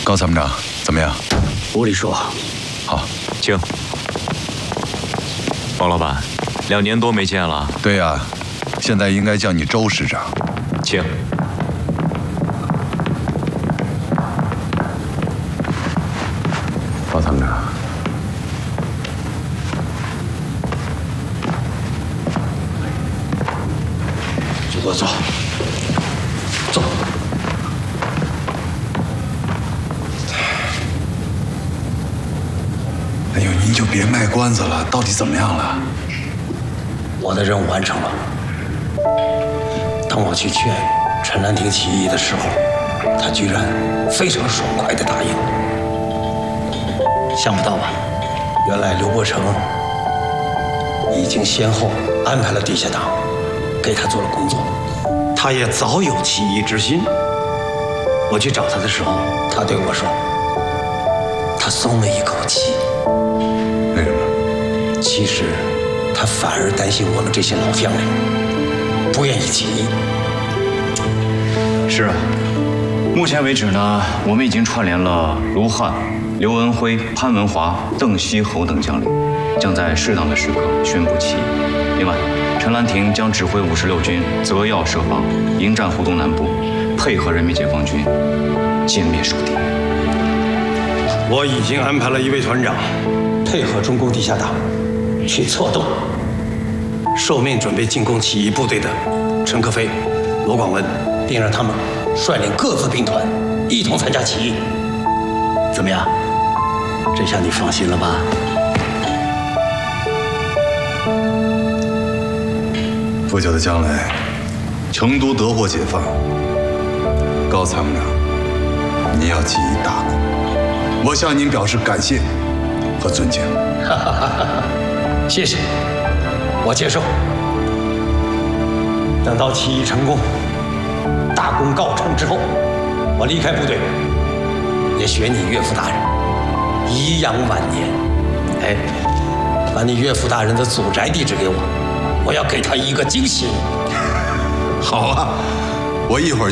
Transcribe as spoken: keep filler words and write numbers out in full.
高参谋长，怎么样？ 屋里说。 好， 请。包老板，两年多没见了。 对呀、啊，现在应该叫你周师长。 请。 高参谋长， 坐坐，坐。 哎呦，您就别卖关子了，到底怎么样了？ 我的任务完成了。当我去劝陈兰亭起义的时候，他居然非常爽快地答应。想不到吧？原来刘伯承已经先后安排了地下党给他做了工作，他也早有起义之心。我去找他的时候，他对我说，他松了一口气。 为什么？ 其实他反而担心我们这些老将领不愿意起义。 是啊，目前为止呢，我们已经串联了卢汉、刘文辉、潘文华、邓锡侯等将领，将在适当的时刻宣布起义。另外，陈兰亭将指挥五十六军择要设防，迎战湖东南部，配合人民解放军歼灭蜀敌。 我已经安排了一位团长，配合中共地下党去策动。受命准备进攻起义部队的陈克飞、罗广文，并让他们率领各自兵团一同参加起义。怎么样？这下你放心了吧？ 不久的将来，成都得获解放，高参谋长，您要起义大功，我向您表示感谢和尊敬。 谢谢，我接受。等到起义成功，大功告成之后，我离开部队，也学你岳父大人，颐养晚年。哎，把你岳父大人的祖宅地址给我，我要给他一个惊喜。 好啊，我一会儿就。